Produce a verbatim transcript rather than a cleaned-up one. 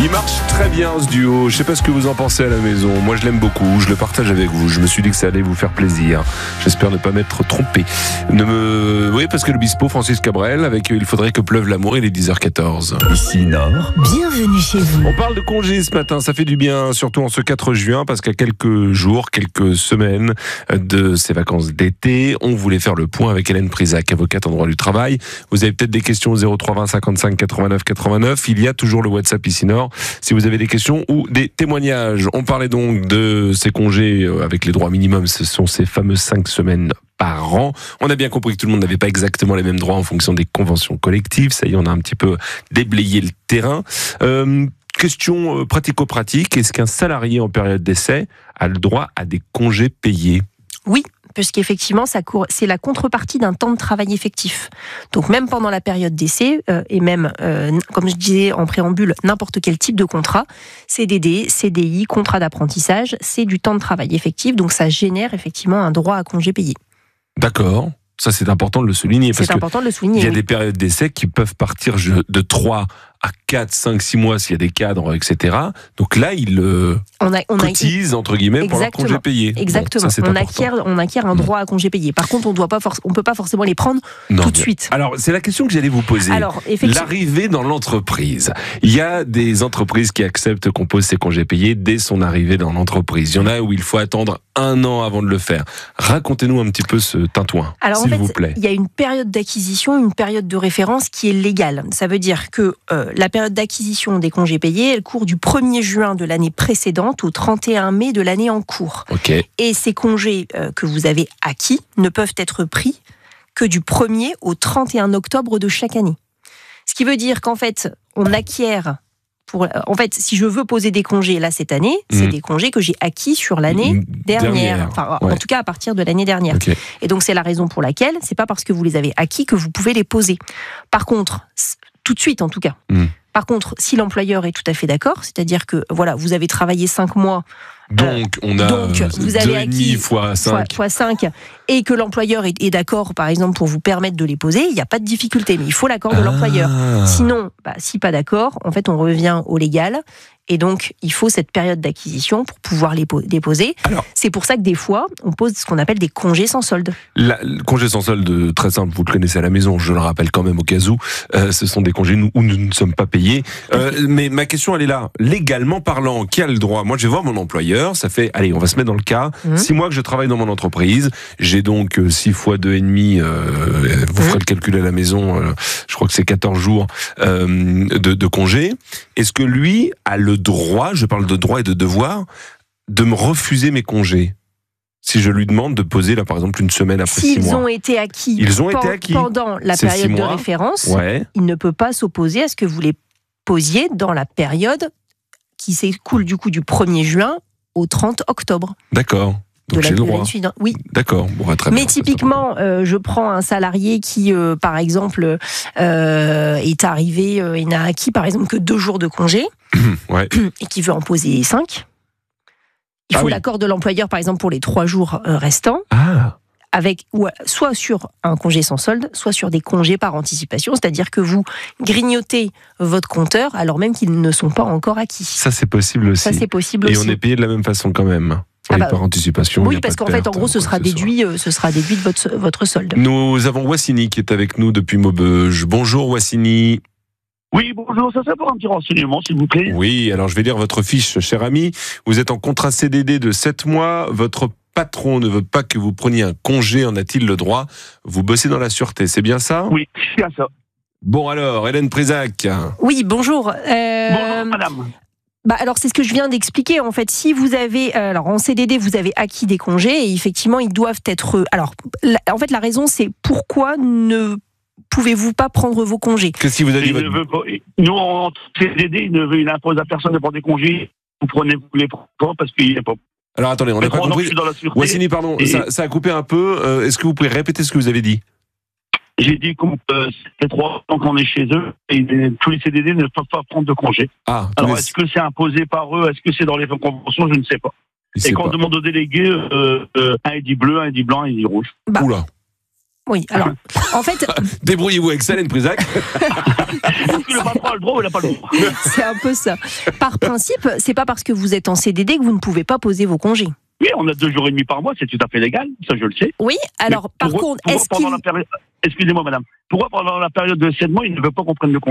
Il marche très bien ce duo, je sais pas ce que vous en pensez à la maison, moi je l'aime beaucoup, je le partage avec vous, je me suis dit que ça allait vous faire plaisir, j'espère ne pas m'être trompé. Ne me... Oui, parce que le bispo Francis Cabrel avec Il faudrait que pleuve l'amour, il est dix heures quatorze. Ici Nord, bienvenue chez vous. On parle de congés ce matin, ça fait du bien, surtout en ce quatre juin, parce qu'à quelques jours, quelques semaines de ces vacances d'été, on voulait faire le point avec Hélène Prisac, avocate en droit du travail. Vous avez peut-être des questions au zéro trois vingt cinquante-cinq quatre-vingt-neuf quatre-vingt-neuf, il y a toujours le WhatsApp ici Nord, si vous avez des questions ou des témoignages. On parlait donc de ces congés avec les droits minimums, ce sont ces fameuses cinq semaines par an. On a bien compris que tout le monde n'avait pas exactement les mêmes droits en fonction des conventions collectives. Ça y est, on a un petit peu déblayé le terrain. Euh, question pratico-pratique, est-ce qu'un salarié en période d'essai a le droit à des congés payés ? Oui, puisqu'effectivement, ça court, c'est la contrepartie d'un temps de travail effectif. Donc même pendant la période d'essai, euh, et même, euh, comme je disais en préambule, n'importe quel type de contrat, C D D, C D I, contrat d'apprentissage, c'est du temps de travail effectif, donc ça génère effectivement un droit à congé payé. D'accord. Ça, c'est important de le souligner. C'est parce important de le souligner. Il y a oui. des périodes d'essai qui peuvent partir de trois à quatre, cinq, six mois s'il y a des cadres, et cetera. Donc là, il euh, on a, on cotise, a... entre guillemets, Exactement. pour leur congé payé. Exactement. Bon, ça, on, acquiert, on acquiert un droit à congé payé. Par contre, on ne peut pas forcément les prendre non, tout de suite. Alors, c'est la question que j'allais vous poser. Alors, effectivement... L'arrivée dans l'entreprise. Il y a des entreprises qui acceptent qu'on pose ses congés payés dès son arrivée dans l'entreprise. Il y en a où il faut attendre un an avant de le faire. Racontez-nous un petit peu ce tintouin, Alors, s'il en fait, vous plaît. Il y a une période d'acquisition, une période de référence qui est légale. Ça veut dire que euh, la période d'acquisition des congés payés, elle court du premier juin de l'année précédente au trente et un mai de l'année en cours. Okay. Et ces congés euh, que vous avez acquis ne peuvent être pris que du premier au trente et un octobre de chaque année. Ce qui veut dire qu'en fait, on acquiert... Pour, en fait, si je veux poser des congés là cette année, mmh. c'est des congés que j'ai acquis sur l'année mmh. dernière. dernière. Enfin, ouais. En tout cas, à partir de l'année dernière. Okay. Et donc, c'est la raison pour laquelle c'est pas parce que vous les avez acquis que vous pouvez les poser. Par contre, tout de suite en tout cas. Mmh. Par contre, si l'employeur est tout à fait d'accord, c'est-à-dire que voilà, vous avez travaillé cinq mois. Donc, on a donc, vous avez acquis fois cinq. fois cinq, et que l'employeur est, est d'accord, par exemple, pour vous permettre de les poser, il n'y a pas de difficulté, mais il faut l'accord de ah. l'employeur. Sinon, bah, si pas d'accord, en fait, on revient au légal, et donc, il faut cette période d'acquisition pour pouvoir les po- déposer. Alors, c'est pour ça que des fois, on pose ce qu'on appelle des congés sans solde. La, le congé sans solde, très simple, vous le connaissez à la maison, je le rappelle quand même au cas où, euh, ce sont des congés où nous ne sommes pas payés. Euh, okay. Mais ma question, elle est là. Légalement parlant, qui a le droit ? Moi, je vais voir mon employeur, ça fait, allez, on va se mettre dans le cas, mmh. six mois que je travaille dans mon entreprise, j'ai donc euh, six fois deux et demi, euh, vous mmh. ferez le calcul à la maison, euh, je crois que c'est quatorze jours euh, de, de congé. Est-ce que lui a le droit, je parle de droit et de devoir, de me refuser mes congés si je lui demande de poser là par exemple une semaine après S'ils six mois. ont été acquis, Ils ont pen- été acquis pendant la C'est période de mois. référence, ouais. il ne peut pas s'opposer à ce que vous les posiez dans la période qui s'écoule du coup du premier juin au trente octobre. D'accord. Donc de j'ai la, le droit. Suivante. Oui. D'accord. Bon, très Mais bien, typiquement, euh, je prends un salarié qui, euh, par exemple, euh, est arrivé euh, et n'a acquis, par exemple, que deux jours de congé ouais. et qui veut en poser cinq. Il faut ah oui. l'accord de l'employeur, par exemple, pour les trois jours euh, restants. Ah. Avec, ou, soit sur un congé sans solde, soit sur des congés par anticipation, c'est-à-dire que vous grignotez votre compteur alors même qu'ils ne sont pas encore acquis. Ça, c'est possible aussi. Ça, c'est possible et aussi. on est payé de la même façon quand même. Ah bah, par anticipation. Oui, parce qu'en fait, en gros, ce sera, déduit, euh, ce sera déduit de votre, votre solde. Nous avons Wassini qui est avec nous depuis Maubeuge. Bonjour Wassini. Oui, bonjour, ça serait pour un petit renseignement, s'il vous plaît. Oui, alors je vais lire votre fiche, cher ami. Vous êtes en contrat C D D de sept mois. Votre patron ne veut pas que vous preniez un congé. En a-t-il le droit ? Vous bossez dans la sûreté, c'est bien ça ? Oui, c'est bien ça. Bon alors, Hélène Prisac. Oui, bonjour. Euh... Bonjour, madame. Bah alors c'est ce que je viens d'expliquer en fait. Si vous avez euh, alors en C D D vous avez acquis des congés et effectivement ils doivent être alors la, en fait la raison c'est pourquoi ne pouvez-vous pas prendre vos congés ? Que si vous avez votre... veut pas, nous en C D D il ne veut il impose à personne de prendre des congés. Vous prenez vous les prenez parce qu'il n'est pas. Alors attendez, on n'a pas compris. Wassini, pardon, et... ça, ça a coupé un peu. Euh, est-ce que vous pouvez répéter ce que vous avez dit ? J'ai dit que euh, c'est trois ans qu'on est chez eux et euh, tous les C D D ne peuvent pas prendre de congé. Ah, alors, les... est-ce que c'est imposé par eux ? Est-ce que c'est dans les conventions ? Je ne sais pas. Et quand pas. on demande aux délégués, euh, euh, un est dit bleu, un est dit blanc, un est dit rouge. Bah. Oula. Oui, alors, en fait, Débrouillez-vous avec ça, Hélène Prisac. Est-ce que le patron a le droit ou il n'a pas le droit? c'est un peu ça. Par principe, c'est pas parce que vous êtes en C D D que vous ne pouvez pas poser vos congés. Oui, on a deux jours et demi par mois, c'est tout à fait légal, ça je le sais. Oui, alors, Mais par pour- contre, pour- est-ce pendant qu'il... la période- Excusez-moi, madame. Pourquoi pendant la période de sept mois, il ne veut pas qu'on prenne le congé?